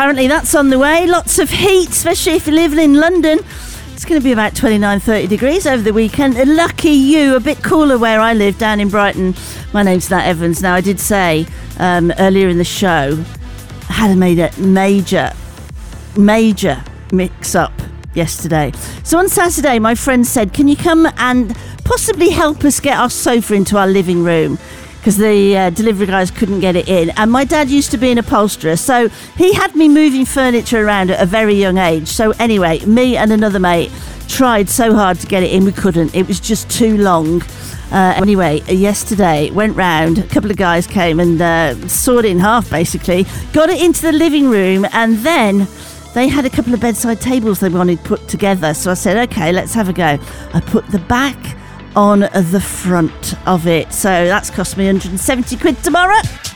apparently that's on the way. Lots of heat, especially if you're living in London. It's going to be about 29-30 degrees over the weekend. Lucky you, a bit cooler where I live down in Brighton. My name's Nat Evans. Now, I did say earlier in the show, I had a major mix-up yesterday. So on Saturday, my friend said, can you come and possibly help us get our sofa into our living room? Because the delivery guys couldn't get it in. And my dad used to be an upholsterer, so he had me moving furniture around at a very young age. So anyway, me and another mate tried so hard to get it in, we couldn't. It was just too long. Anyway, yesterday, went round, a couple of guys came and sawed it in half, basically. Got it into the living room, and then they had a couple of bedside tables they wanted put together. So I said, okay, let's have a go. I put the back on the front of it. So that's cost me 170 quid tomorrow.